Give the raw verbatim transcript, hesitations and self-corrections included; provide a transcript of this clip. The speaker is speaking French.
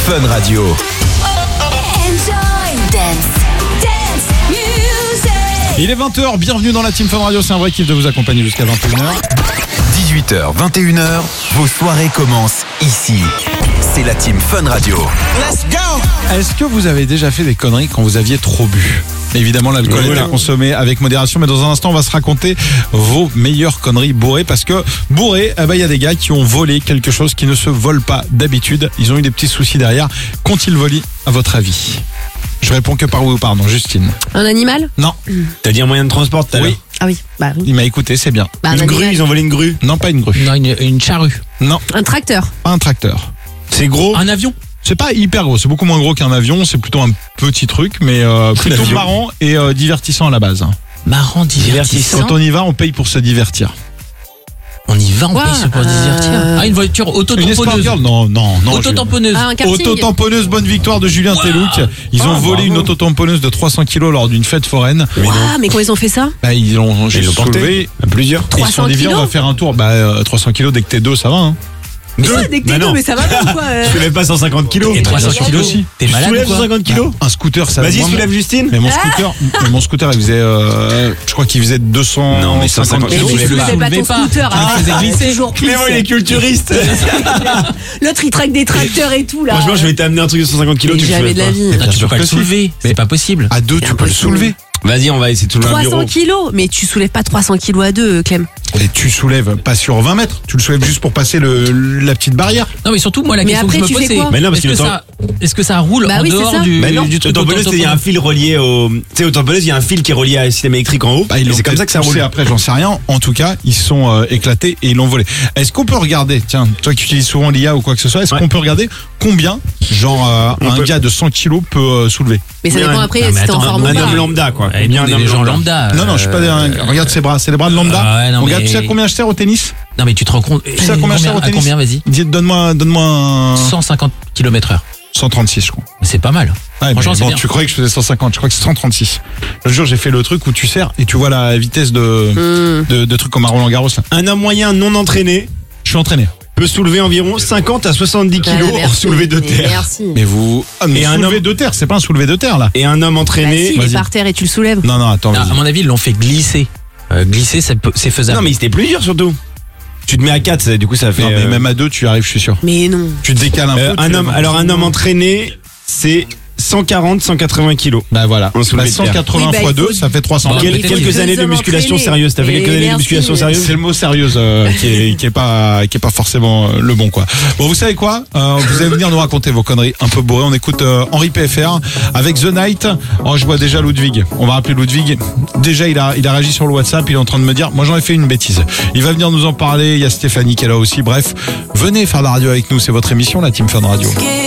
Fun Radio. Enjoy dance, dance music. Il est vingt heures, bienvenue dans la Team Fun Radio, c'est un vrai kiff de vous accompagner jusqu'à vingt et une heures. dix-huit heures, vingt et une heures, vos soirées commencent ici. C'est la Team Fun Radio. Let's go. Est-ce que vous avez déjà fait des conneries quand vous aviez trop bu ? Évidemment, l'alcool Voilà. est à consommer avec modération, mais dans un instant, on va se raconter vos meilleures conneries bourrées, parce que bourré, eh ben, il y a des gars qui ont volé quelque chose qui ne se vole pas d'habitude. Ils ont eu des petits soucis derrière. Qu'ont-ils volé, à votre avis ? Je réponds que par oui ou par non. Justine. Un animal ? Non. T'as dit un moyen de transport tout à l'heure. Oui. Ah oui, bah oui. Il m'a écouté, c'est bien. Bah, un Une animal. grue, ils ont volé une grue. Non, pas une grue. Non, une, une charrue. Non, Un tracteur. pas un tracteur. C'est gros. Un avion. C'est pas hyper gros, c'est beaucoup moins gros qu'un avion, c'est plutôt un petit truc, mais euh, plutôt L'avion. marrant et euh, divertissant à la base. Marrant, divertissant. Quand on y va, on paye pour se divertir. On y va, on Quoi paye ce pour se Euh, divertir. Ah, une voiture Une auto-tamponneuse. escort girl ? Non, non, non. Auto-tamponneuse. Ah, un karting. Auto-tamponneuse, bonne victoire de Julien Telouk. Ils ont Ah, volé bravo. une auto-tamponneuse de trois cents kilos lors d'une fête foraine. Waouh, mais comment ils ont fait ça ? Bah, ils l'ont Ils l'ont porté. soulevé. À plusieurs. Ils se sont 300 dit, viens, on va kilos faire un tour. Bah, euh, trois cents kilos, dès que t'es deux, ça va. Hein. Deux. Dès que Bah t'es non. deux, mais ça va pas quoi euh. Tu soulèves pas cent cinquante kilos. Et trois cents sûr que kilos si. T'es Tu malade ou soulèves quoi cent cinquante kilos. Un scooter, ça Vas-y, moi, soulève Justine. Mais mon scooter, mais mon scooter, il faisait, euh, je crois qu'il faisait deux cent Non, mais cinquante cent cinquante Mais kilos. tu soulève soulèves pas. pas ton Soulevez pas. scooter. Tu hein. le faisais glisser. Toujours plus. Clément, il est culturiste. L'autre il traque des tracteurs et tout là. Franchement, je vais t'amener un truc de cent cinquante kilos. Mais Tu le jamais soulèves de la pas. vie. Ah, tu sûr peux pas que le si. soulever. Mais- C'est pas possible. À deux, tu peux le impossible. soulever. Vas-y, on va essayer de soulever un trois bureau. cents kilos, mais tu soulèves pas trois cents kilos à deux, Clem. Et tu soulèves pas sur vingt mètres, tu le soulèves juste pour passer le, la petite barrière. Non, mais surtout, moi, la Mais question après, que je me tu pose, fais c'est quoi Mais non, parce est-ce que que, le ça, est-ce que ça roule Bah en oui, c'est dehors ça. du, Mais non, du truc le tamponneuse, il y a un fil relié au. Tu sais, au tamponneuse, il y a un fil qui est relié à un système électrique en haut. Bah, ils et l'ont c'est comme ça que ça poussé roule. après, j'en sais rien. En tout cas, ils se sont euh, éclatés et ils l'ont volé. Est-ce qu'on peut regarder, tiens, toi qui utilises souvent l'I A ou quoi que ce soit, est-ce Ouais. qu'on peut regarder combien, genre, euh, On un peut. gars de cent kilos peut euh, soulever? Mais ça Mais dépend un- après Ah, mais si t'es en attends, forme ou Un pas. homme lambda, quoi. Eh bien, un on est homme des gens lambda. lambda. Non, non, je suis pas des... euh, Regarde ses bras, c'est les bras de lambda. Ah ouais, non, Regarde, mais- tu sais combien je sers au tennis? Non, mais tu te rends compte. Tu sais à combien je sers au à tennis? combien, vas-y Dis- Donne-moi, donne-moi un... cent cinquante kilomètres heure. cent trente-six, je crois. C'est pas mal. Ouais, Franchement, mais c'est bon, bien. tu croyais que je faisais cent cinquante, je crois que c'est cent trente-six. Le jour, j'ai fait le truc où tu sers et tu vois la vitesse de, Hmm. de, de trucs comme à Roland Garros, là. Un homme moyen non entraîné Je suis entraîné. peut soulever environ cinquante à soixante-dix Ah, kilos en merci. soulevé de Mais terre. Merci. Mais vous. Ah, mais Et un soulevé homme- de terre, c'est pas un soulevé de terre, là. Et un homme Bah entraîné. si, il est vas-y. par terre et tu le soulèves. Non, non, attends, Ah, vas-y. à mon avis, ils l'ont fait glisser. Euh, glisser, ça peut- c'est faisable. Non, mais c'était plus dur surtout. Tu te mets à quatre, du coup ça fait. Non, mais euh, même à deux, tu y arrives, je suis sûr. Mais non. Tu te décales un euh, peu. un tu- homme, alors un homme entraîné, c'est cent quarante à cent quatre-vingts kilos. Bah voilà. Un soulevé Bah, de terre. cent quatre-vingts Oui, bah, fois il deux, faut- ça fait trois cents. Bon, Quel- peut-être quelques deux années de hommes musculation entraînés. sérieuse. T'as fait Et quelques années de merci. musculation sérieuse. C'est le mot sérieuse euh, qui, est, qui est pas qui est pas forcément euh, le bon quoi. Bon, vous savez quoi Euh, Vous allez venir nous raconter vos conneries un peu bourrées. On écoute euh, Henri P F R avec The Night. Oh, je vois déjà Ludwig. On va rappeler Ludwig. Déjà, il a il a réagi sur le WhatsApp. Il est en train de me dire, moi j'en ai fait une bêtise. Il va venir nous en parler. Il y a Stéphanie qui est là aussi. Bref, venez faire la radio avec nous. C'est votre émission, la Team Fun Radio.